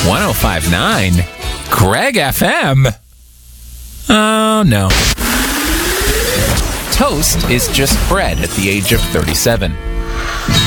1059 Greg FM. Oh, no. Toast is just bread at the age of 37.